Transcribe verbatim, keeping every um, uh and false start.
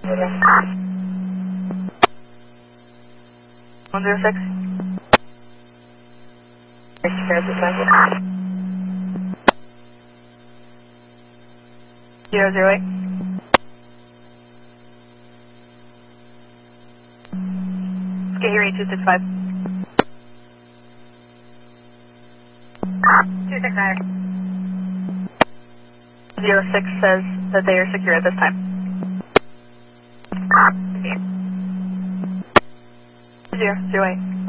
one zero six. Zero zero eight. Get your eight two six five. Two six nine. Zero six says that they are secure at this time. Zero zero eight.